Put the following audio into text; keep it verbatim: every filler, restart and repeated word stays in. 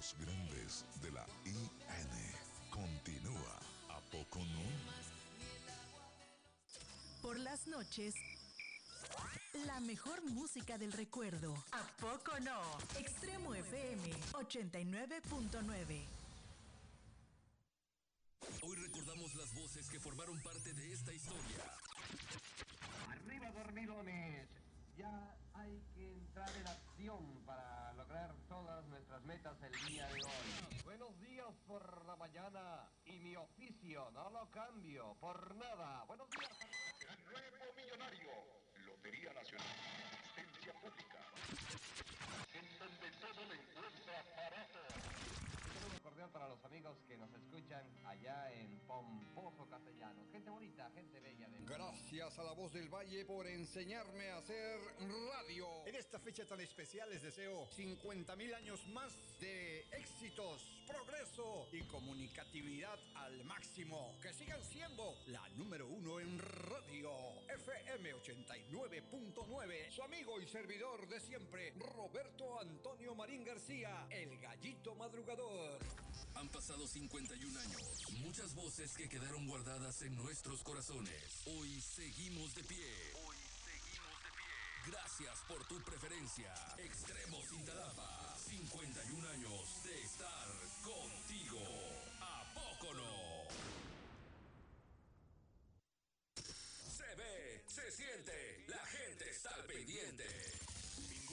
Los grandes de la I N. Continúa. ¿A poco no? Por las noches, la mejor música del recuerdo. ¿A poco no? Extremo F M ochenta y nueve punto nueve. Hoy recordamos las voces que formaron parte de esta historia. ¡Arriba, dormilones! Ya hay que entrar en acción para lograr todas nuestras metas el día de hoy. Buenos días por la mañana y mi oficio no lo cambio por nada. Buenos días. El nuevo millonario. Lotería Nacional. Asistencia pública. En donde todo le encuentra aparato. Un saludo cordial para los amigos que nos escuchan allá en Pomposo Castellanos. Gente bonita, gente bella. Del... Gracias a la Voz del Valle por enseñarme a hacer radio. En esta fecha tan especial les deseo cincuenta mil años más de éxitos, progreso y comunicatividad al máximo. Que sigan siendo la número uno en radio. F M ochenta y nueve punto nueve. Su amigo y servidor de siempre, Roberto Antonio Marín García, el Gallito Madrugador. Han pasado cincuenta y un años, muchas voces que quedaron guardadas en nuestros corazones. Hoy seguimos de pie. Hoy seguimos de pie. Gracias por tu preferencia. Extremo Cintalapa, cincuenta y un años de estar